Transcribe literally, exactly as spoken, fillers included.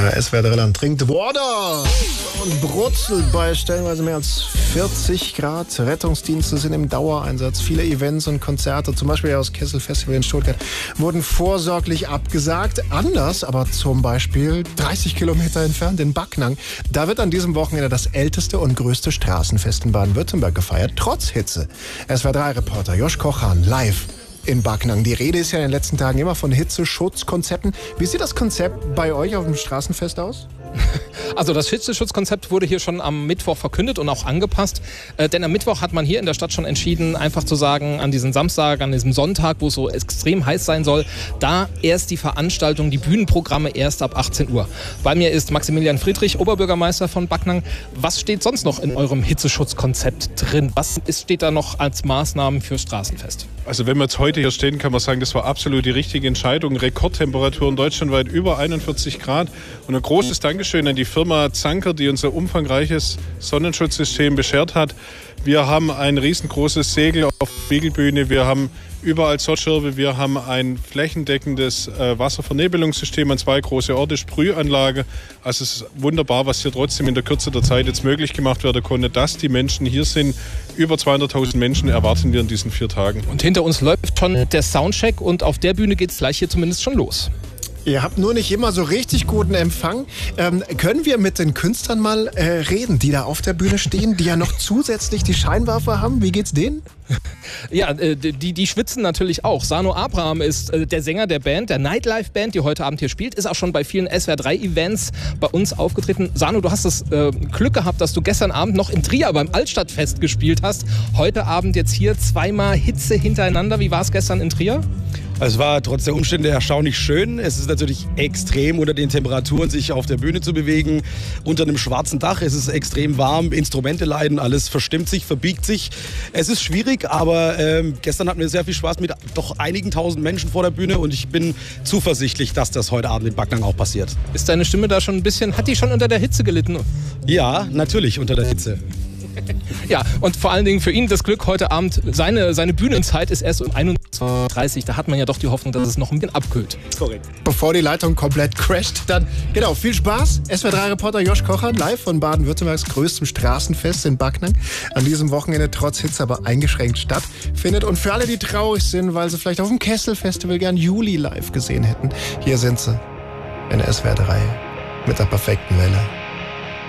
Ja, S W R drei trinkt Water und brutzelt bei stellenweise mehr als vierzig Grad. Rettungsdienste sind im Dauereinsatz. Viele Events und Konzerte, zum Beispiel das Kessel Festival in Stuttgart, wurden vorsorglich abgesagt. Anders, aber zum Beispiel dreißig Kilometer entfernt in Backnang. Da wird an diesem Wochenende das älteste und größte Straßenfest in Baden-Württemberg gefeiert, trotz Hitze. S W R drei Reporter Josh Kochan live in Backnang. Die Rede ist ja in den letzten Tagen immer von Hitzeschutzkonzepten. Wie sieht das Konzept bei euch auf dem Straßenfest aus? Also das Hitzeschutzkonzept wurde hier schon am Mittwoch verkündet und auch angepasst. Äh, denn am Mittwoch hat man hier in der Stadt schon entschieden, einfach zu sagen, an diesem Samstag, an diesem Sonntag, wo es so extrem heiß sein soll, da erst die Veranstaltung, die Bühnenprogramme erst ab achtzehn Uhr. Bei mir ist Maximilian Friedrich, Oberbürgermeister von Backnang. Was steht sonst noch in eurem Hitzeschutzkonzept drin? Was ist, steht da noch als Maßnahmen für Straßenfest? Also wenn wir jetzt heute hier stehen, kann man sagen, das war absolut die richtige Entscheidung. Rekordtemperaturen deutschlandweit über einundvierzig Grad. Und ein großes Dankeschön an die Firma Zanker, die unser umfangreiches Sonnenschutzsystem beschert hat. Wir haben ein riesengroßes Segel auf der Spiegelbühne, wir haben überall Sottschirbe, wir haben ein flächendeckendes äh, Wasservernebelungssystem an zwei große Orte, Sprühanlage. Also es ist wunderbar, was hier trotzdem in der Kürze der Zeit jetzt möglich gemacht werden konnte, dass die Menschen hier sind. Über zweihunderttausend Menschen erwarten wir in diesen vier Tagen. Und hinter uns läuft schon der Soundcheck und auf der Bühne geht es gleich hier zumindest schon los. Ihr habt nur nicht immer so richtig guten Empfang. Ähm, können wir mit den Künstlern mal äh, reden, die da auf der Bühne stehen, die ja noch zusätzlich die Scheinwerfer haben? Wie geht's denen? Ja, äh, die, die schwitzen natürlich auch. Sano Abraham ist äh, der Sänger der Band, der Nightlife-Band, die heute Abend hier spielt, ist auch schon bei vielen S W R drei Events bei uns aufgetreten. Sano, du hast das äh, Glück gehabt, dass du gestern Abend noch in Trier beim Altstadtfest gespielt hast. Heute Abend jetzt hier zweimal Hitze hintereinander. Wie war es gestern in Trier? Es war trotz der Umstände erstaunlich schön. Es ist natürlich extrem, unter den Temperaturen sich auf der Bühne zu bewegen. Unter einem schwarzen Dach, es ist extrem warm, Instrumente leiden, alles verstimmt sich, verbiegt sich. Es ist schwierig, aber ähm, gestern hatten wir sehr viel Spaß mit doch einigen tausend Menschen vor der Bühne und ich bin zuversichtlich, dass das heute Abend in Backnang auch passiert. Ist deine Stimme da schon ein bisschen, hat die schon unter der Hitze gelitten? Ja, natürlich unter der Hitze. Ja, und vor allen Dingen für ihn das Glück heute Abend, seine, seine Bühnenzeit ist erst um einundzwanzig Uhr dreißig. Da hat man ja doch die Hoffnung, dass es noch ein bisschen abkühlt. Korrekt. Bevor die Leitung komplett crasht, dann genau, viel Spaß. S W R drei Reporter Josh Kochan live von Baden-Württembergs größtem Straßenfest in Backnang. An diesem Wochenende trotz Hitze aber eingeschränkt stattfindet. Und für alle, die traurig sind, weil sie vielleicht auf dem Kessel Festival gern Juli live gesehen hätten, hier sind sie in S W R drei mit der perfekten Welle.